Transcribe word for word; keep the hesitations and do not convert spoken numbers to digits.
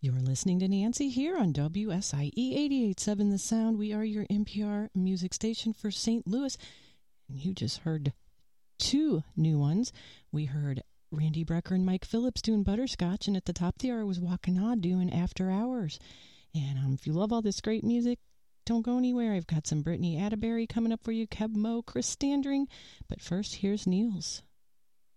You're listening to Nancy here on W S I E eighty-eight point seven The Sound. We are your N P R music station for Saint Louis. And you just heard two new ones. We heard Randy Brecker and Mike Phillips doing Butterscotch, and at the top of the hour was Walking On doing After Hours. And um, if you love all this great music, don't go anywhere. I've got some Brittany Atterbury coming up for you, Keb Mo, Chris Standring. But first, here's Niels.